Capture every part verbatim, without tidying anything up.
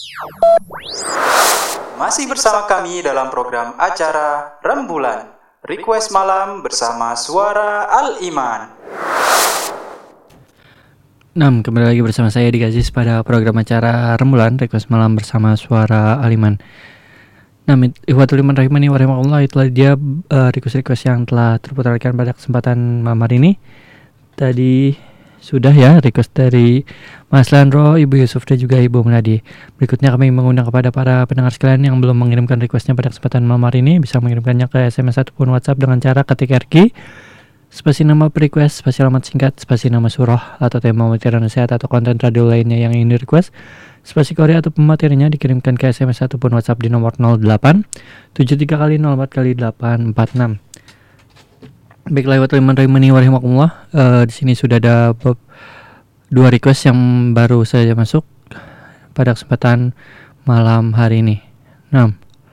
Masih bersama kami dalam program acara Rembulan Request Malam bersama Suara Al-Iman. Nah, kembali lagi bersama saya Dikasih pada program acara Rembulan Request Malam bersama Suara Al-Iman. Nah, Ikhwatul Iman Rahimani wa Rahimahullah, itulah dia uh, request-request yang telah terputarkan pada kesempatan malam hari ini. Tadi sudah ya request dari Mas Landro, Ibu Yusuf dan juga Ibu Munadi. Berikutnya kami mengundang kepada para pendengar sekalian yang belum mengirimkan requestnya pada kesempatan malam hari ini, bisa mengirimkannya ke S M S ataupun WhatsApp dengan cara ketik R Q spasi nama request, spasi alamat singkat, spasi nama surah atau tema materi nasihat atau konten radio lainnya yang ingin di request, spasi Korea atau pematerinya dikirimkan ke S M S ataupun WhatsApp di nomor nol delapan tujuh tiga kali nol empat kali delapan empat enam. Baiklah, Ikhwatul Iman Rahimani wa Rahimahullah, uh, di sini sudah ada be- dua request yang baru saja masuk pada kesempatan malam hari ini. Nah,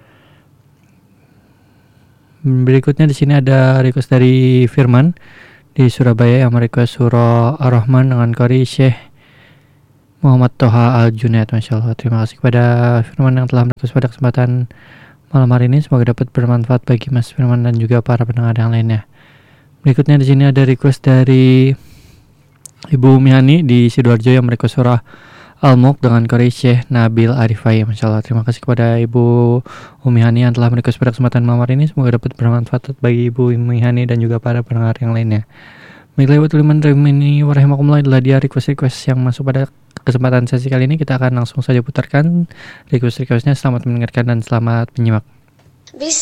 berikutnya di sini ada request dari Firman di Surabaya yang merequest surah Ar-Rahman dengan qari Syekh Muhammad Toha Al-Junaid. Masya Allah, terima kasih kepada Firman yang telah merequest pada kesempatan malam hari ini. Semoga dapat bermanfaat bagi Mas Firman dan juga para pendengar yang lainnya. Berikutnya di sini ada request dari Ibu Mihani di Sidoarjo yang merequest surah Al-Mulk dengan qari Syekh Nabil Arifai. Masya Allah, terima kasih kepada Ibu Umihani yang telah merequest pada kesempatan malam hari ini. Semoga dapat bermanfaat bagi Ibu Umihani dan juga para pendengar yang lainnya. Baiklah, Ikhwatul Iman Rahimani wa Rahimahullah, adalah dia request-request yang masuk pada kesempatan sesi kali ini. Kita akan langsung saja putarkan request-requestnya. Selamat mendengarkan dan selamat menyimak.